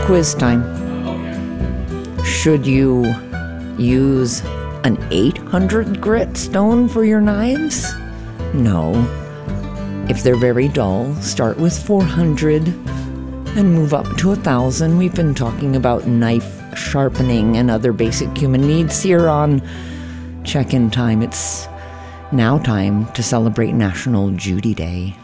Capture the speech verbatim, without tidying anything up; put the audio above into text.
quiz time. Should you use an eight hundred grit stone for your knives? No. If they're very dull, start with four hundred and move up to one thousand. We've been talking about knife sharpening and other basic human needs here on Check-In Time. It's now time to celebrate National Judy Day.